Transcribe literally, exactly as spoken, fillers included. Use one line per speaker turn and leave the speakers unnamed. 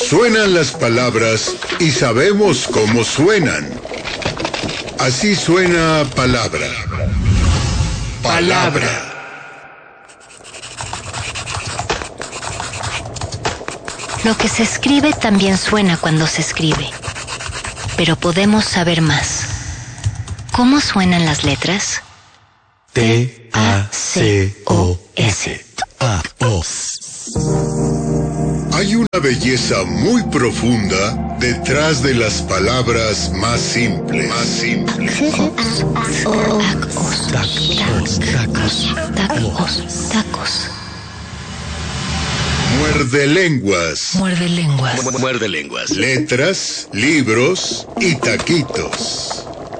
Suenan las palabras y sabemos cómo suenan. Así suena palabra. Palabra.
Lo que se escribe también suena cuando se escribe. Pero podemos saber más. ¿Cómo suenan las letras?
T A C O S. A O.
Hay una belleza muy profunda detrás de las palabras más simples. Más simples.
Tacos.
Tacos. Tacos.
Tacos. Tacos.
Muerde lenguas.
Muerde lenguas.
Muerde lenguas.
Letras, libros y taquitos.